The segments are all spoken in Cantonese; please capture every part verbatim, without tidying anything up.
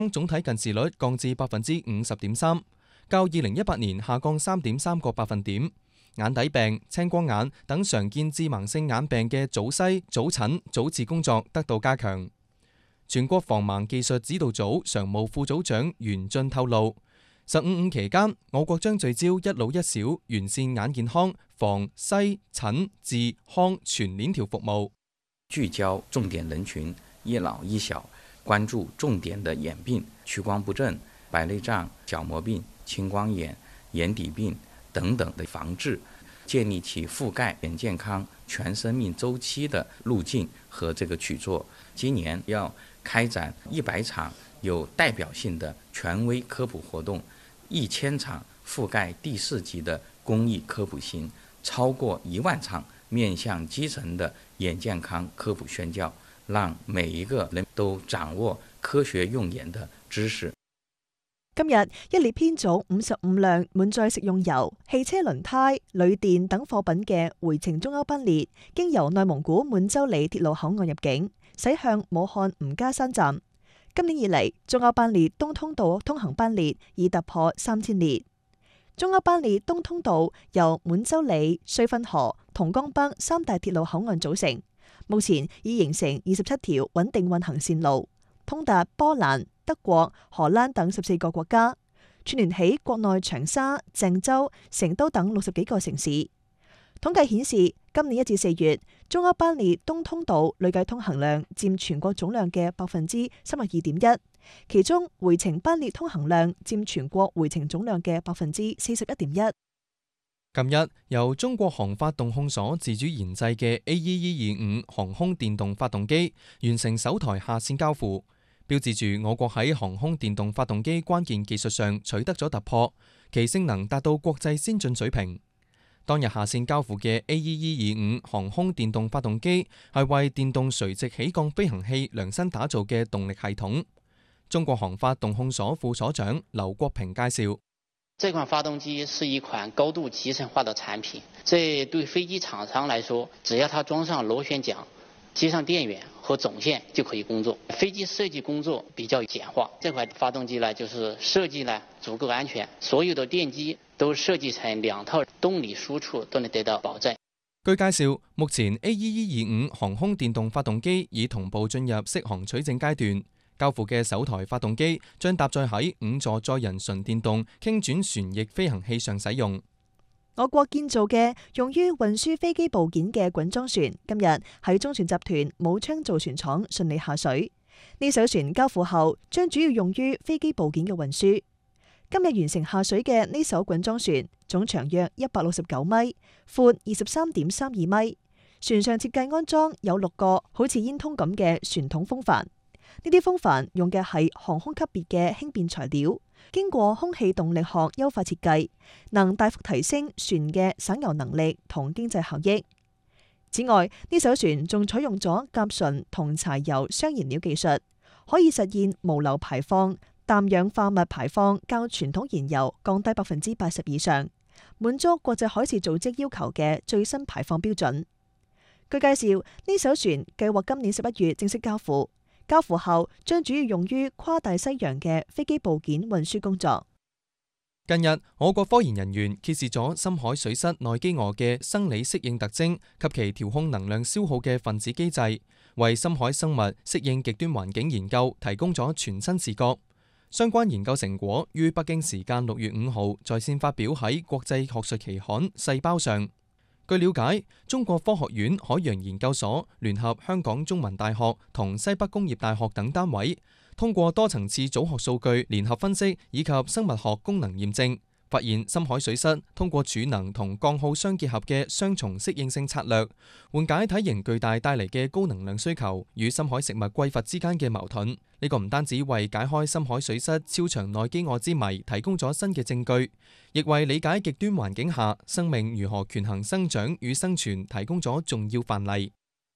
總體近視率降至百分之五十點三，較二零一八年下降三點三個百分點。眼底病、青光眼等常見致盲性眼病嘅早篩、早診、早治工作得到加強。全國防盲技術指導組常務副組長袁俊透露，十五五期間，我國將聚焦一老一小，完善眼健康防篩診治康全鏈條服務， 聚焦重點人群一老一小，關注重點的眼病，屈光不正、白內障、角膜病、青光眼、眼底病等等的防治，建立起覆蓋眼健康全生命週期的路徑和這個舉措。今年要開展一百場有代表性的權威科普活動，一千場覆蓋第四級的公益科普行，超過一萬場面向基層的眼健康科普宣教，讓每一個人都掌握科學用眼的知識。 今日一列編組五十五輛滿載食用油、汽車輪胎、鋁電等貨品嘅回程中歐班列，經由內蒙古滿洲里鐵路口岸入境，駛向武漢吳家山站。今年以嚟，中歐班列東通道通行班列已突破三千列。中歐班列東通道由滿洲里、綏芬河、同江北三大鐵路口岸組成，目前已形成二十七條穩定運行線路，通達波蘭、德國、荷蘭等十四個國家，串聯起國內長沙、鄭州、成都等六十幾個城市。統計顯示，今年一至四月，中歐班列東通道累計通行量佔全國總量嘅百分之三十二點一，其中回程班列通行量佔全國回程總量嘅百分之四十一點一。 近日，由中國航發動控所自主研製嘅 A E E 二五航空電動發動機完成首台下線交付，標誌住我國喺航空電動發動機關鍵技術上取得咗突破，其性能達到國際先進水平。當日下線交付嘅 A E E 二五航空電動發動機係為電動垂直起降飛行器量身打造嘅動力系統。中國航發動控所副所長劉國平介紹， 這款發動機是一款高度集成化的產品，這對飛機廠商來說，只要它裝上螺旋槳，接上電源和總線就可以工作。飛機設計工作比較簡化，這款發動機呢，就是設計呢足夠安全，所有的電機都設計成兩套動力輸出都能得到保證。 據介紹，目前 A E E 二五航空電動發動機已同步進入適航取證階段，交付嘅首台發動機將搭載喺五座載人純電動傾轉旋翼飛行器上使用。 我國建造嘅用於運輸飛機部件嘅滾裝船，今日喺中船集團武昌造船廠順利下水。呢艘船交付後，將主要用於飛機部件嘅運輸。今日完成下水嘅呢艘滾裝船，總長約一百六十九米，闊二十三點三二米。船上設計安裝有六個好似煙通咁嘅船筒風帆，呢啲風帆用嘅係航空級別嘅輕便材料，經過空氣動力學優化設計，能大幅提升船嘅省油能力同經濟效益。此外，呢艘船仲採用咗甲醇同柴油雙燃料技術，可以實現無硫排放，氮氧化物排放較傳統燃油降低百分之八十以上，滿足國際海事組織要求嘅最新排放標準。據介紹，呢艘船計劃今年十一月正式交付，交付後將主要用於跨大西洋嘅飛機部件運輸工作。 近日，我國科研人員揭示咗深海水質內飢餓嘅生理適應特徵及其調控能量消耗嘅分子機制，為深海生物適應極端環境研究提供咗全新視角。相關研究成果於北京時間六月五號在線發表喺國際學術期刊《細胞》上。據了解，中國科學院海洋研究所聯合香港中文大學同西北工業大學等單位，通過多層次組學數據聯合分析以及生物學功能驗證，發現深海水質通過儲能同降耗相結合嘅雙重適應性策略，緩解體型巨大帶嚟嘅高能量需求與深海食物匱乏之間嘅矛盾。呢個唔單止為解開深海水質超長內飢餓之謎提供咗新嘅證據，亦為理解極端環境下生命如何權衡生長與生存提供咗重要範例。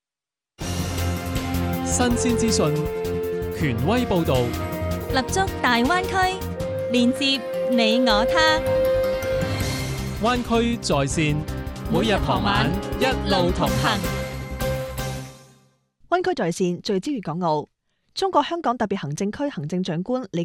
新鮮資訊，權威報導， 立足大灣區，連接你我他。 灣區在線， 每日傍晚一路同行。 灣區在線聚焦粵港澳。 中國香港特別行政區行政長官李